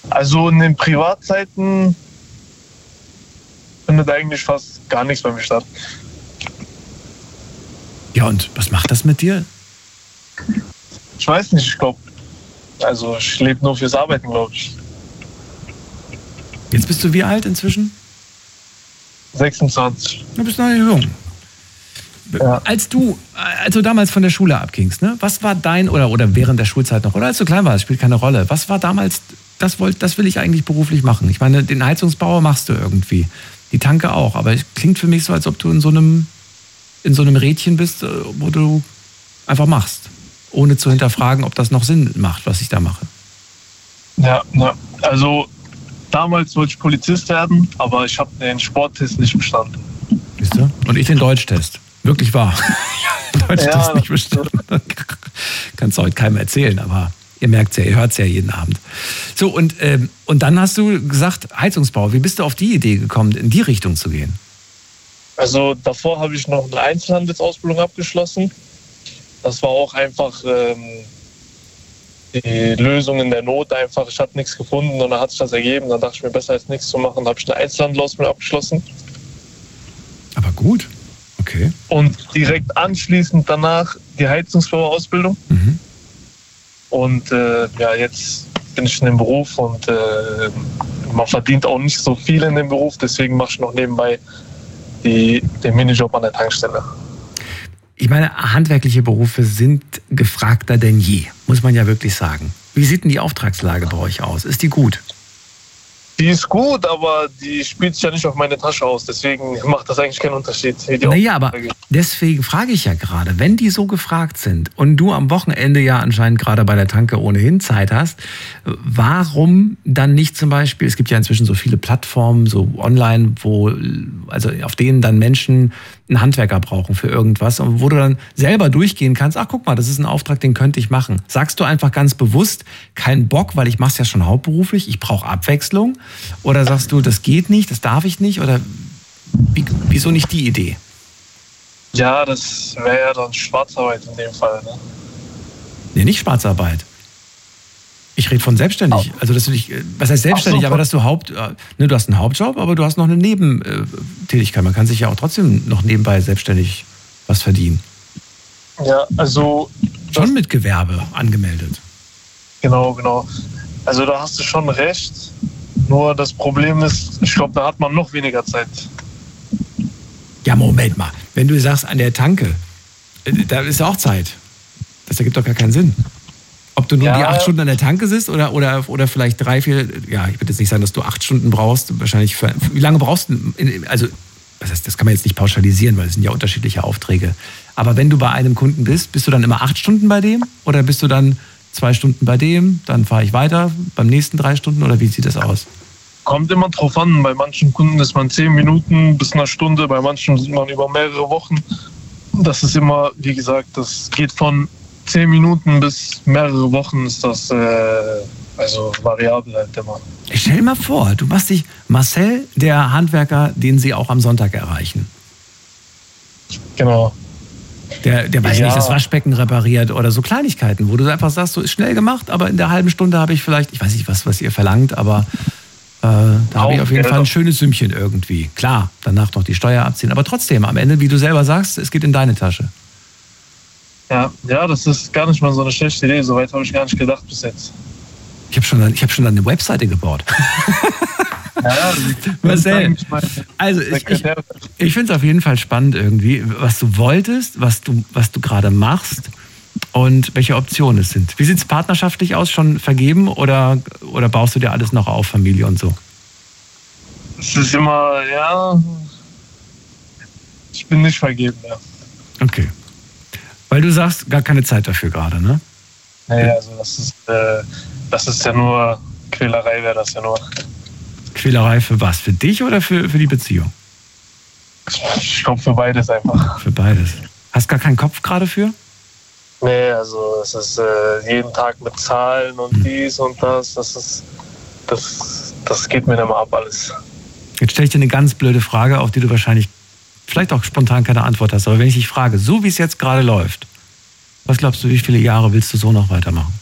Also in den Privatzeiten findet eigentlich fast gar nichts bei mir statt. Ja, und was macht das mit dir? Ich weiß nicht, ich lebe nur fürs Arbeiten, glaube ich. Jetzt bist du wie alt inzwischen? 26. Du bist noch jung. Ja. Als du damals von der Schule abgingst, ne? Was war oder während der Schulzeit noch, oder als du klein warst, spielt keine Rolle. Was war damals, das will ich eigentlich beruflich machen. Ich meine, den Heizungsbauer machst du irgendwie. Die Tanke auch, aber es klingt für mich so, als ob du in so einem Rädchen bist, wo du einfach machst, ohne zu hinterfragen, ob das noch Sinn macht, was ich da mache. Ja, also damals wollte ich Polizist werden, aber ich habe den Sporttest nicht bestanden. Siehst du? Und ich den Deutschtest. Wirklich wahr. Deutschtest nicht bestanden. Kannst du heute keinem erzählen, aber ihr merkt es ja, ihr hört es ja jeden Abend. So, und dann hast du gesagt, Heizungsbau. Wie bist du auf die Idee gekommen, in die Richtung zu gehen? Also davor habe ich noch eine Einzelhandelsausbildung abgeschlossen. Das war auch einfach die Lösung in der Not einfach. Ich hatte nichts gefunden und dann hat sich das ergeben. Dann dachte ich mir, besser als nichts zu machen, habe ich eine Einzelhandelausbildung abgeschlossen. Aber gut, okay. Und direkt anschließend danach die Heizungsbauerausbildung. Mhm. Und jetzt bin ich in dem Beruf und man verdient auch nicht so viel in dem Beruf. Deswegen mache ich noch nebenbei den Minijob an der Tankstelle. Ich meine, handwerkliche Berufe sind gefragter denn je, muss man ja wirklich sagen. Wie sieht denn die Auftragslage bei euch aus? Ist die gut? Die ist gut, aber die spielt sich ja nicht auf meine Tasche aus. Deswegen macht das eigentlich keinen Unterschied. Naja, aber deswegen frage ich ja gerade, wenn die so gefragt sind und du am Wochenende ja anscheinend gerade bei der Tanke ohnehin Zeit hast, warum dann nicht zum Beispiel, es gibt ja inzwischen so viele Plattformen, so online, auf denen dann Menschen einen Handwerker brauchen für irgendwas und wo du dann selber durchgehen kannst, ach guck mal, das ist ein Auftrag, den könnte ich machen. Sagst du einfach ganz bewusst, keinen Bock, weil ich mache es ja schon hauptberuflich, ich brauche Abwechslung? Oder sagst du, das geht nicht, das darf ich nicht? Oder wieso nicht die Idee? Ja, das wäre ja dann Schwarzarbeit in dem Fall, ne? Nee, nicht Schwarzarbeit. Ich rede von selbstständig. Also, dass du dich, was heißt selbstständig, aber dass du du hast einen Hauptjob, aber du hast noch eine Nebentätigkeit. Man kann sich ja auch trotzdem noch nebenbei selbstständig was verdienen. Ja, also... Schon mit Gewerbe angemeldet. Genau. Also, da hast du schon recht. Nur das Problem ist, ich glaube, da hat man noch weniger Zeit. Ja, Moment mal. Wenn du sagst, an der Tanke, da ist auch Zeit. Das ergibt doch gar keinen Sinn. Ob du nur die 8 Stunden an der Tanke sitzt oder vielleicht 3, 4, ja, ich würde jetzt nicht sagen, dass du 8 Stunden brauchst. Wahrscheinlich wie lange brauchst du, also, das kann man jetzt nicht pauschalisieren, weil es sind ja unterschiedliche Aufträge. Aber wenn du bei einem Kunden bist du dann immer 8 Stunden bei dem? Oder bist du dann 2 Stunden bei dem, dann fahre ich weiter, beim nächsten 3 Stunden? Oder wie sieht das aus? Kommt immer drauf an. Bei manchen Kunden ist man 10 Minuten bis eine Stunde, bei manchen sind man über mehrere Wochen. Das ist immer, wie gesagt, das geht von 10 Minuten bis mehrere Wochen ist das variabel halt immer. Stell dir mal vor, du machst dich Marcel, der Handwerker, den sie auch am Sonntag erreichen. Genau. Der weiß nicht, das Waschbecken repariert oder so Kleinigkeiten, wo du einfach sagst, so ist schnell gemacht, aber in der halben Stunde habe ich vielleicht, ich weiß nicht, was ihr verlangt, aber da habe ich auf jeden Fall ein schönes Sümmchen irgendwie. Klar, danach noch die Steuer abziehen, aber trotzdem, am Ende, wie du selber sagst, es geht in deine Tasche. Ja, das ist gar nicht mal so eine schlechte Idee. Soweit habe ich gar nicht gedacht bis jetzt. Ich habe schon eine Webseite gebaut. Ja, Marcel, also ich finde es auf jeden Fall spannend irgendwie, was du wolltest, was du gerade machst und welche Optionen es sind. Wie sieht es partnerschaftlich aus? Schon vergeben oder baust du dir alles noch auf, Familie und so? Es ist immer, ich bin nicht vergeben, ja. Okay. Weil du sagst, gar keine Zeit dafür gerade, ne? Naja, also das ist ja nur Quälerei, wäre das ja nur. Quälerei für was? Für dich oder für die Beziehung? Ich glaube für beides einfach. Für beides. Hast gar keinen Kopf gerade für? Nee, also es ist jeden Tag mit Zahlen und dies und das. Das geht mir nicht mehr ab alles. Jetzt stelle ich dir eine ganz blöde Frage, auf die du wahrscheinlich vielleicht auch spontan keine Antwort hast. Aber wenn ich dich frage, so wie es jetzt gerade läuft, was glaubst du, wie viele Jahre willst du so noch weitermachen?